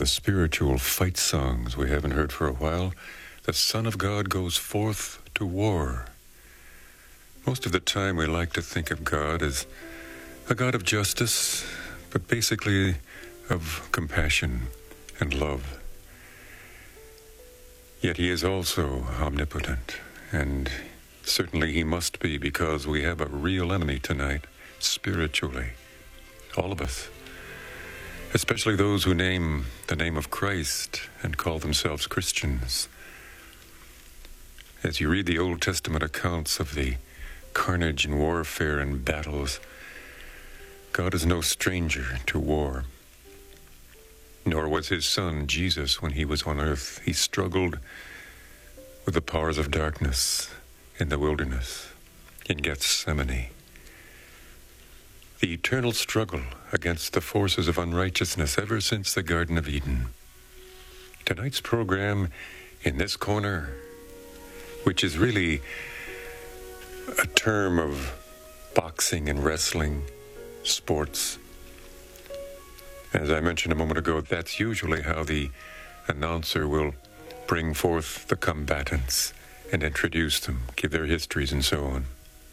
the spiritual fight songs we haven't heard for a while. The Son of God goes forth to war. Most of the time we like to think of God as a God of justice, but basically of compassion and love. Yet he is also omnipotent, and certainly he must be, because we have a real enemy tonight, spiritually. All of us. Especially those who name the name of Christ and call themselves Christians. As you read the Old Testament accounts of the carnage and warfare and battles, God is no stranger to war. Nor was his son, Jesus, when he was on earth. He struggled with the powers of darkness in the wilderness, in Gethsemane. The eternal struggle against the forces of unrighteousness ever since the Garden of Eden. Tonight's program, In This Corner, which is really a term of boxing and wrestling, sports. As I mentioned a moment ago, that's usually how the announcer will bring forth the combatants and introduce them, give their histories and so on.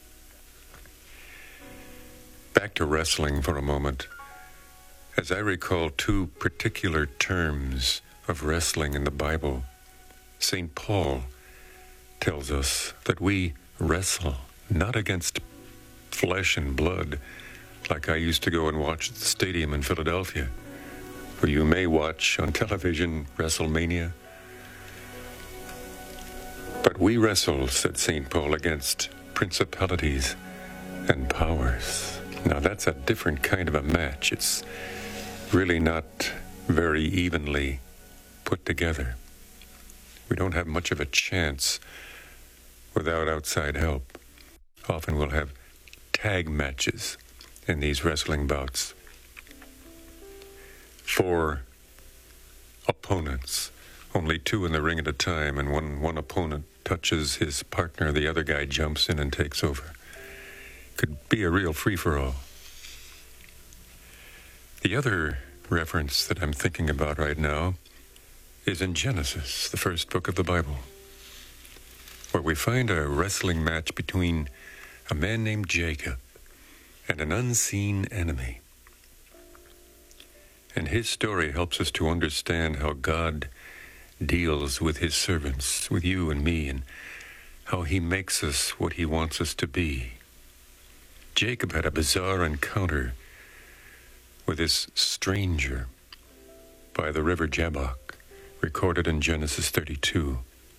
Back to wrestling for a moment. As I recall two particular terms of wrestling in the Bible, St. Paul tells us that we wrestle not against flesh and blood, like I used to go and watch at the stadium in Philadelphia, where you may watch on television WrestleMania. But we wrestle, said St. Paul, against principalities and powers. Now that's a different kind of a match. It's really not very evenly put together. We don't have much of a chance without outside help. Often we'll have tag matches in these wrestling bouts. 4 opponents, only 2 in the ring at a time, and when one opponent touches his partner, the other guy jumps in and takes over. Could be a real free-for-all. The other reference that I'm thinking about right now is in Genesis, the first book of the Bible, where we find a wrestling match between a man named Jacob and an unseen enemy. And his story helps us to understand how God deals with his servants, with you and me, and how he makes us what he wants us to be. Jacob had a bizarre encounter with this stranger by the river Jabbok, recorded in Genesis 32.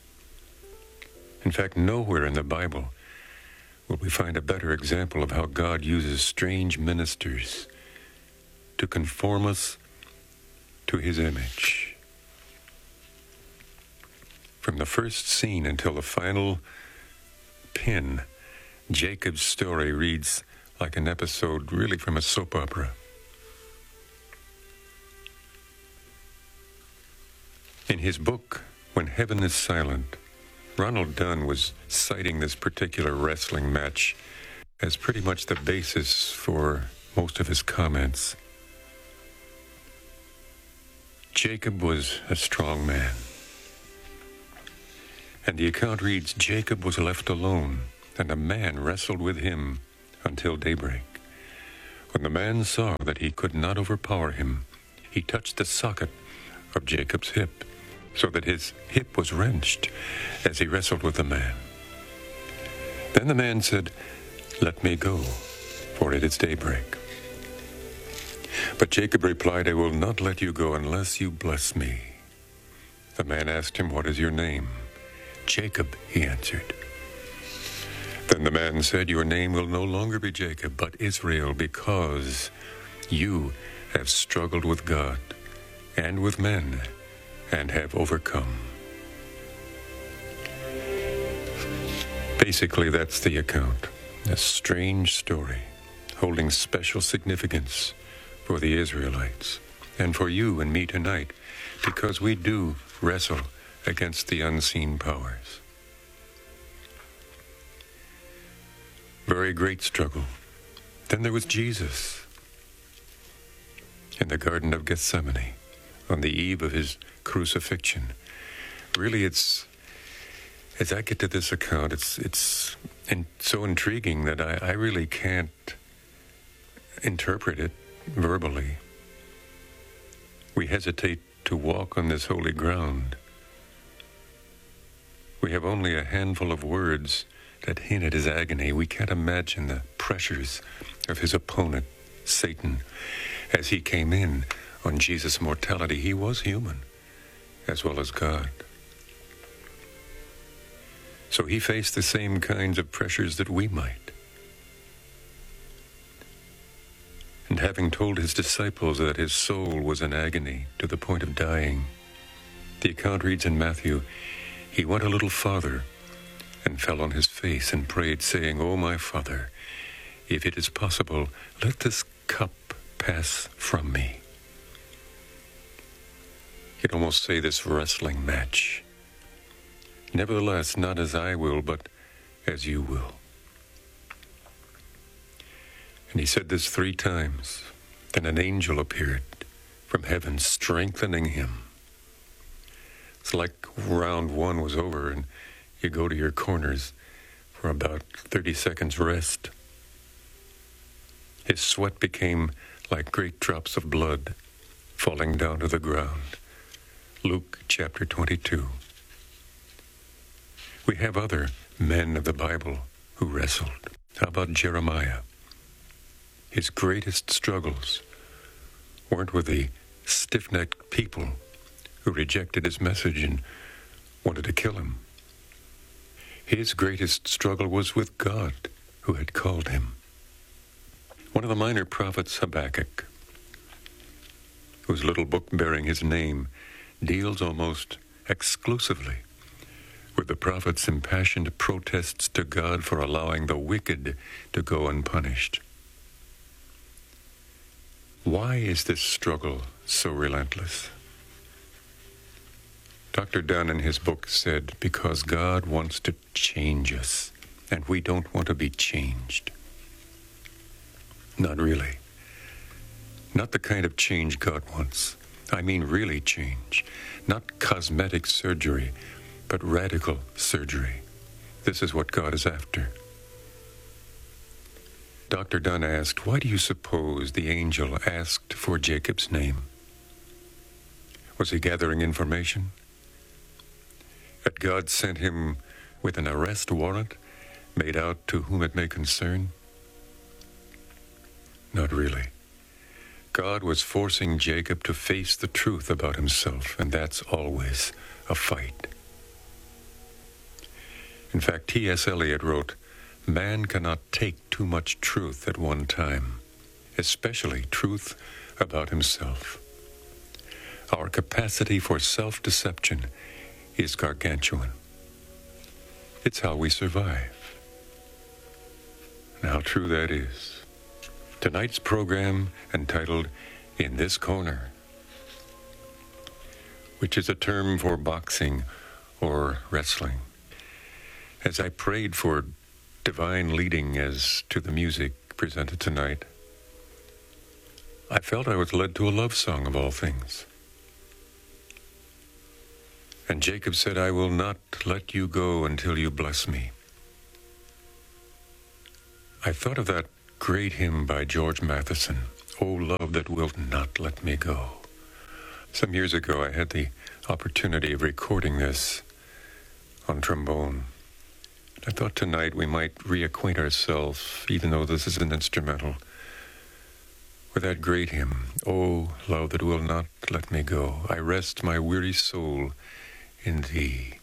In fact, nowhere in the Bible will we find a better example of how God uses strange ministers to conform us to his image. From the first scene until the final pin, Jacob's story reads like an episode really from a soap opera. In his book, When Heaven is Silent, Ronald Dunn was citing this particular wrestling match as pretty much the basis for most of his comments. Jacob was a strong man. And the account reads, Jacob was left alone, and a man wrestled with him until daybreak. When the man saw that he could not overpower him, he touched the socket of Jacob's hip, so that his hip was wrenched as he wrestled with the man. Then the man said, "Let me go, for it is daybreak." But Jacob replied, "I will not let you go unless you bless me." The man asked him, "What is your name?" "Jacob," he answered. Then the man said, "Your name will no longer be Jacob, but Israel, because you have struggled with God and with men and have overcome." Basically, that's the account. A strange story holding special significance for the Israelites and for you and me tonight, because we do wrestle against the unseen powers. Very great struggle. Then there was Jesus in the Garden of Gethsemane, on the eve of his crucifixion. Really, as I get to this account, it's so intriguing that I really can't interpret it verbally. We hesitate to walk on this holy ground. We have only a handful of words that hint at his agony. We can't imagine the pressures of his opponent, Satan, as he came in on Jesus' mortality. He was human as well as God. So he faced the same kinds of pressures that we might. And having told his disciples that his soul was in agony to the point of dying, the account reads in Matthew, he went a little farther and fell on his face and prayed, saying, "O my Father, if it is possible, let this cup pass from me." You'd almost say this wrestling match. Nevertheless, not as I will, but as you will. And he said this 3 times. Then an angel appeared from heaven, strengthening him. It's like round 1 was over and you go to your corners for about 30 seconds rest. His sweat became like great drops of blood falling down to the ground. Luke chapter 22. We have other men of the Bible who wrestled. How about Jeremiah? His greatest struggles weren't with the stiff-necked people who rejected his message and wanted to kill him. His greatest struggle was with God, who had called him. One of the minor prophets, Habakkuk, whose little book bearing his name deals almost exclusively with the prophet's impassioned protests to God for allowing the wicked to go unpunished. Why is this struggle so relentless? Dr. Dunn in his book said, because God wants to change us, and we don't want to be changed. Not really. Not the kind of change God wants. I mean really change. Not cosmetic surgery, but radical surgery. This is what God is after. Dr. Dunn asked, why do you suppose the angel asked for Jacob's name? Was he gathering information? That God sent him with an arrest warrant made out to whom it may concern? Not really. God was forcing Jacob to face the truth about himself, and that's always a fight. In fact, T.S. Eliot wrote, man cannot take too much truth at one time, especially truth about himself. Our capacity for self-deception is gargantuan. It's how we survive. And how true that is. Tonight's program entitled In This Corner, which is a term for boxing or wrestling. As I prayed for divine leading as to the music presented tonight, I felt I was led to a love song of all things. And Jacob said, I will not let you go until you bless me. I thought of that great hymn by George Matheson, O Love That Wilt Not Let Me Go. Some years ago, I had the opportunity of recording this on trombone. I thought tonight we might reacquaint ourselves, even though this is an instrumental, with that great hymn, O Love That Will Not Let Me Go. I rest my weary soul in Thee.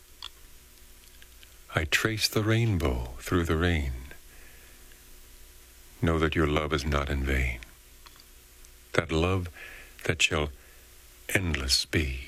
I trace the rainbow through the rain. Know that your love is not in vain. That love that shall endless be.